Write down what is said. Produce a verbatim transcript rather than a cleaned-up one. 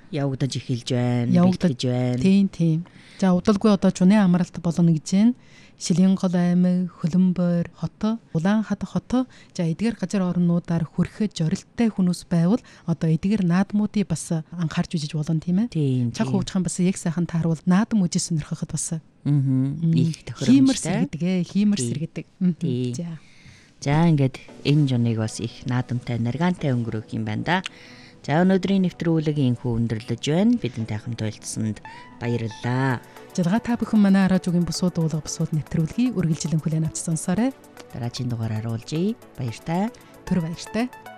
явагдаж эхэлж байна. Явагдаж байна. Тийм тийм. За удалгүй одоо Чуны амралт болно гэж байна. Шилэнгол аймаг, Хөлбөмбөр хот, Улаанхат хот, за эдгээр газар орнуудаар хүрэхэд зорилттой хүмүүс байвал одоо эдгээр наадмуудыг бас анхаарч үзэж болно тийм ээ. Тийм. Цаг хугацаан бас яг сайхан тааруул наадам үжиж сонирхоход бас Аа. Их тохиромжтой. Хиймэр сэргэдэг ээ, хиймэр сэргэдэг. За. За ингээд энэ жоныг бас их наадамтай, наргаантай өнгөрөх юм байна да. За өнөөдрийн нэвтрүүлэг инхүү өндөрлөж байна. Бидэнтэй хамт ойлцсонд баярлалаа. Жаргал та бүхэн манай радиогийн бусууд уулга бусууд нэвтрүүлгийг үргэлжлэн хүлээн авч сонсоорой. Дараагийн дугаараар уулзъя. Баяртай. Түр баяртай.